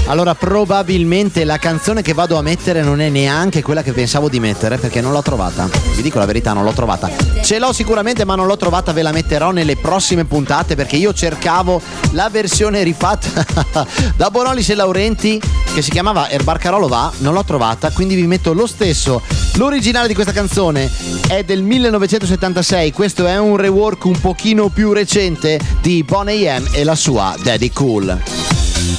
Allora, probabilmente la canzone che vado a mettere non è neanche quella che pensavo di mettere, perché non l'ho trovata. Vi dico la verità, non l'ho trovata. Ce l'ho sicuramente, ma non l'ho trovata. Ve la metterò nelle prossime puntate, perché io cercavo la versione rifatta da Bonolis e Laurenti, che si chiamava Er Barcarolo va. Non l'ho trovata, quindi vi metto lo stesso. L'originale di questa canzone è del 1976. Questo è un rework un pochino più recente di Boney M e la sua Daddy Cool.